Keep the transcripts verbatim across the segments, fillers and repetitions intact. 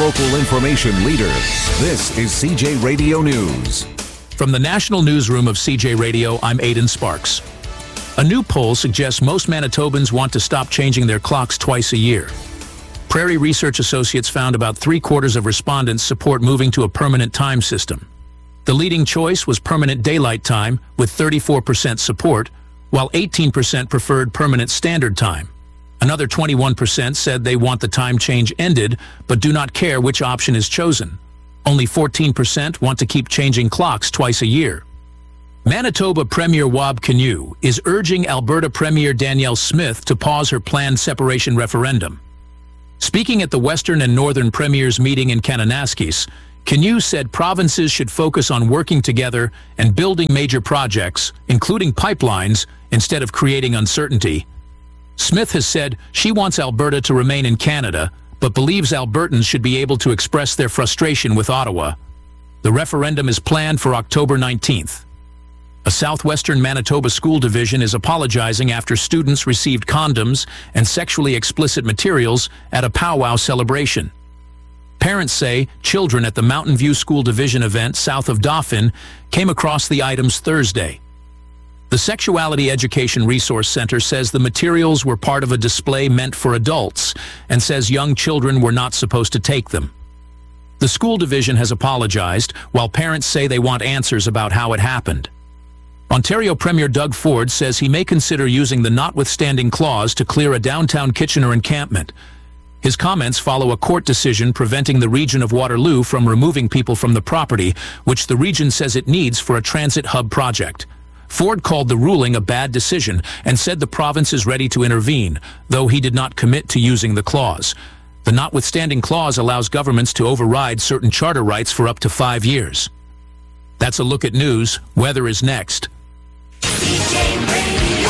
local information leader. This is C J Radio News. From the National Newsroom of C J Radio, I'm Aidan Sparks. A new poll suggests most Manitobans want to stop changing their clocks twice a year. Prairie Research Associates found about three-quarters of respondents support moving to a permanent time system. The leading choice was permanent daylight time, with thirty-four percent support, while eighteen percent preferred permanent standard time. Another twenty-one percent said they want the time change ended, but do not care which option is chosen. Only fourteen percent want to keep changing clocks twice a year. Manitoba Premier Wab Kinew is urging Alberta Premier Danielle Smith to pause her planned separation referendum. Speaking at the Western and Northern Premiers meeting in Kananaskis, Kinew said provinces should focus on working together and building major projects, including pipelines, instead of creating uncertainty. Smith has said she wants Alberta to remain in Canada, but believes Albertans should be able to express their frustration with Ottawa. The referendum is planned for October nineteenth. A southwestern Manitoba school division is apologizing after students received condoms and sexually explicit materials at a powwow celebration. Parents say children at the Mountain View School Division event south of Dauphin came across the items Thursday. The Sexuality Education Resource Center says the materials were part of a display meant for adults and says young children were not supposed to take them. The school division has apologized, while parents say they want answers about how it happened. Ontario Premier Doug Ford says he may consider using the notwithstanding clause to clear a downtown Kitchener encampment. His comments follow a court decision preventing the region of Waterloo from removing people from the property, which the region says it needs for a transit hub project. Ford called the ruling a bad decision and said the province is ready to intervene, though he did not commit to using the clause. The notwithstanding clause allows governments to override certain charter rights for up to five years. That's a look at news. Weather is next. C J Radio,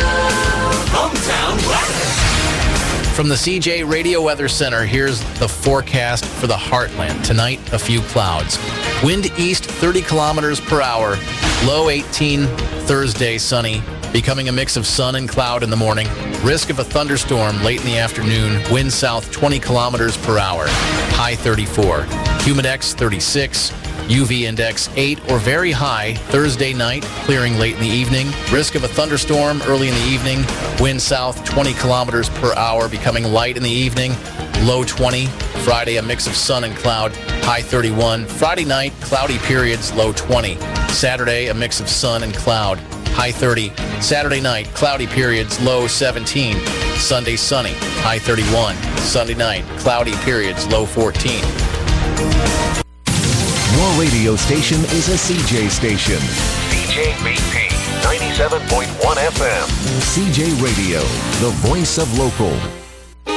hometown weather. From the C J Radio Weather Center, here's the forecast for the Heartland. Tonight, a few clouds. Wind east thirty kilometers per hour. Low eighteen. Thursday, sunny. Becoming a mix of sun and cloud in the morning. Risk of a thunderstorm late in the afternoon. Wind south twenty kilometers per hour. High thirty-four. Humidex thirty-six. U V index eight or very high. Thursday night, clearing late in the evening. Risk of a thunderstorm early in the evening. Wind south twenty kilometers per hour, becoming light in the evening. Low twenty. Friday, a mix of sun and cloud. High thirty-one. Friday night, cloudy periods. Low twenty. Saturday, a mix of sun and cloud. High thirty. Saturday night, cloudy periods. Low seventeen. Sunday, sunny. High thirty-one. Sunday night, cloudy periods. Low fourteen. Your radio station is a C J station. C J B P ninety-seven point one F M. C J Radio, the voice of local.